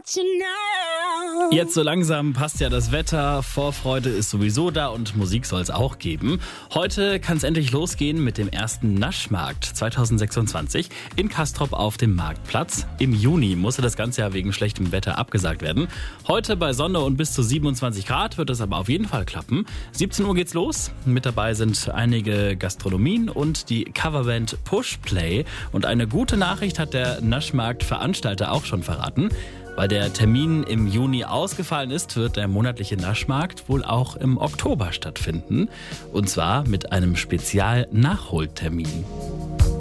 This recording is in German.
what you know. Jetzt so langsam passt ja das Wetter, Vorfreude ist sowieso da und Musik soll es auch geben. Heute kann es endlich losgehen mit dem ersten Naschmarkt 2026 in Castrop auf dem Marktplatz. Im Juni musste das Ganze ja wegen schlechtem Wetter abgesagt werden. Heute bei Sonne und bis zu 27 Grad wird es aber auf jeden Fall klappen. 17 Uhr geht's los. Mit dabei sind einige Gastronomien und die Coverband Pushplay. Und eine gute Nachricht hat der Naschmarkt-Veranstalter auch schon verraten. Weil der Termin im Juni ausgefallen ist, wird der monatliche Naschmarkt wohl auch im Oktober stattfinden. Und zwar mit einem Spezial-Nachholtermin.